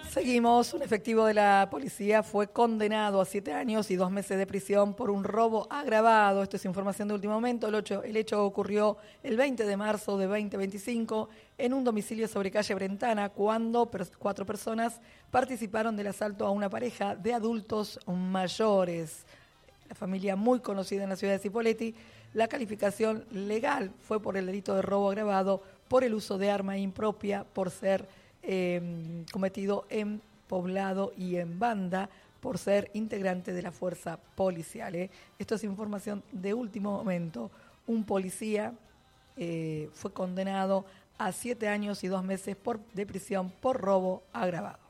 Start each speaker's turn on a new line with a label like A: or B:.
A: Seguimos. Un efectivo de la policía fue condenado a 7 años y 2 meses de prisión por un robo agravado. Esto es información de último momento. El hecho ocurrió el 20 de marzo de 2025 en un domicilio sobre calle Brentana, cuando 4 personas participaron del asalto a una pareja de adultos mayores. La familia muy conocida en la ciudad de Cipolletti. La calificación legal fue por el delito de robo agravado por el uso de arma impropia, por ser cometido en poblado y en banda, por ser integrante de la fuerza policial. Esto es información de último momento. Un policía fue condenado a 7 años y 2 meses de prisión por robo agravado.